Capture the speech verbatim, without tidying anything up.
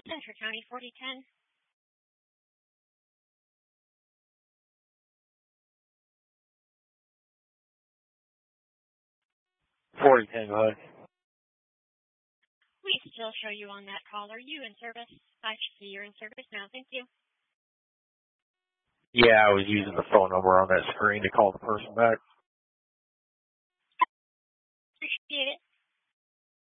Center County forty ten. forty ten, go ahead. We still show you on that caller. You in service. I see you're in service now. Thank you. Yeah, I was using the phone number on that screen to call the person back.